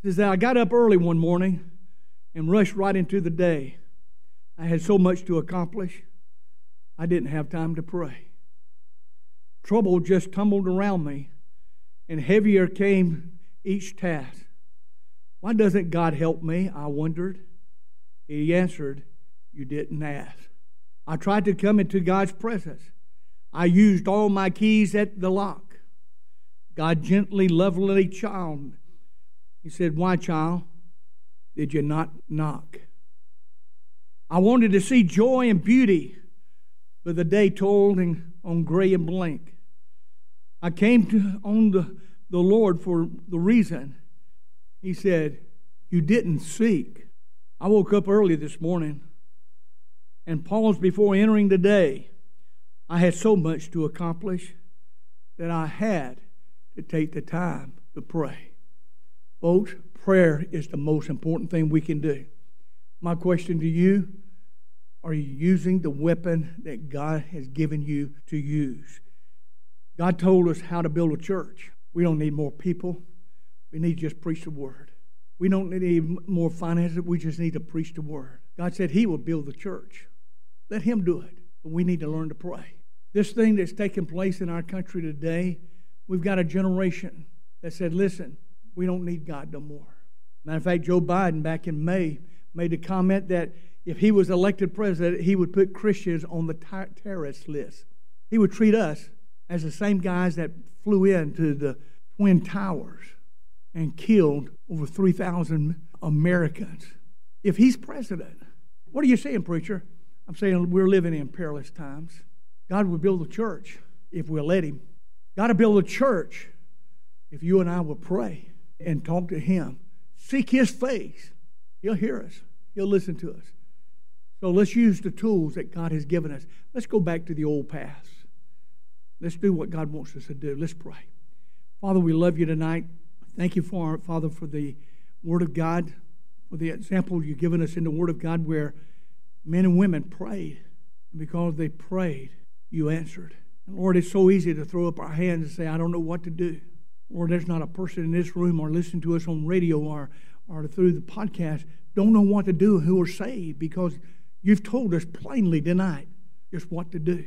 Says that I got up early one morning and rushed right into the day. I had so much to accomplish, I didn't have time to pray. Trouble just tumbled around me, and heavier came each task. Why doesn't God help me? I wondered. He answered, you didn't ask. I tried to come into God's presence. I used all my keys at the lock. God gently, lovingly child. He said, why, child, did you not knock? I wanted to see joy and beauty, but the day toiled on gray and blank. I came on the Lord for the reason. He said, you didn't seek. I woke up early this morning and paused before entering the day. I had so much to accomplish that I had to take the time to pray. Folks, prayer is the most important thing we can do. My question to you, are you using the weapon that God has given you to use? God told us how to build a church. We don't need more people. We need to just preach the word. We don't need more finances. We just need to preach the word. God said He will build the church. Let Him do it. But we need to learn to pray. This thing that's taking place in our country today, we've got a generation that said, listen, we don't need God no more. Matter of fact, Joe Biden back in May made a comment that if he was elected president, he would put Christians on the terrorist list. He would treat us as the same guys that flew into the Twin Towers and killed over 3,000 Americans. If he's president, what are you saying, preacher? I'm saying we're living in perilous times. God will build a church if we'll let Him. God will build a church if you and I will pray and talk to Him. Seek His face. He'll hear us. He'll listen to us. So let's use the tools that God has given us. Let's go back to the old past. Let's do what God wants us to do. Let's pray. Father, we love You tonight. Thank You, Father, for the Word of God, for the example You've given us in the Word of God where men and women prayed. And because they prayed, You answered. And Lord, it's so easy to throw up our hands and say, I don't know what to do. Lord, there's not a person in this room or listening to us on radio or through the podcast don't know what to do who are saved because You've told us plainly tonight just what to do.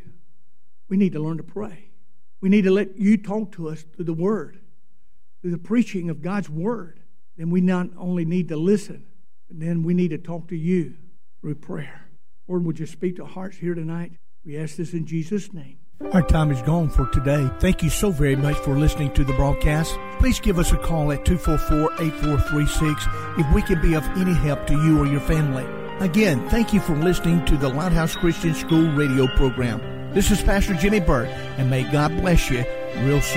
We need to learn to pray. We need to let You talk to us through the Word, through the preaching of God's Word. Then we not only need to listen, but then we need to talk to You through prayer. Lord, would You speak to hearts here tonight? We ask this in Jesus' name. Our time is gone for today. Thank you so very much for listening to the broadcast. Please give us a call at 244-8436 if we can be of any help to you or your family. Again, thank you for listening to the Lighthouse Christian School radio program. This is Pastor Jimmy Burt, and may God bless you real soon.